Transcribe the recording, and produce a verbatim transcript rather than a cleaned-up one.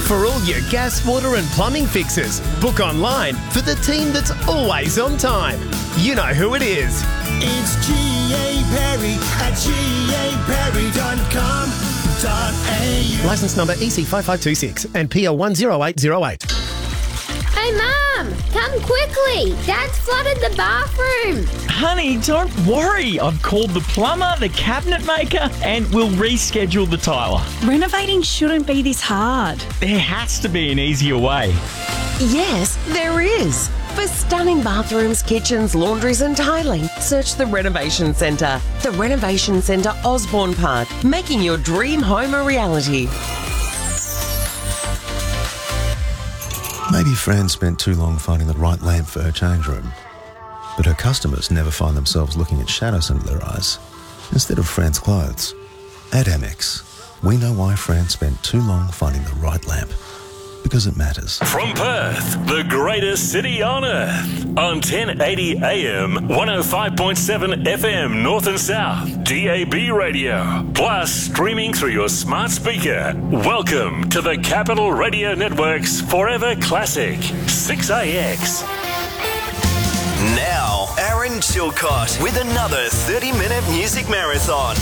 For all your gas, water and plumbing fixes, book online for the team that's always on time. You know who it is. It's G A Perry at G A perry dot com dot a u. Licence number E C five five two six and P L one zero eight zero eight. Hey, Mum, come quickly. Dad's flooded the bathroom. Honey, don't worry. I've called the plumber, the cabinet maker, and we'll reschedule the tiler. Renovating shouldn't be this hard. There has to be an easier way. Yes, there is. For stunning bathrooms, kitchens, laundries and tiling, search the Renovation Centre. The Renovation Centre, Osborne Park, making your dream home a reality. Maybe Fran spent too long finding the right lamp for her change room, but her customers never find themselves looking at shadows under their eyes instead of Fran's clothes. At Amex, we know why Fran spent too long finding the right lamp. Because it matters. From Perth, the greatest city on earth. On ten eighty A M, one oh five point seven F M, North and South, D A B radio. Plus, streaming through your smart speaker. Welcome to the Capital Radio Network's Forever Classic, six A X. Now, Aaron Chilcott with another thirty-minute music marathon.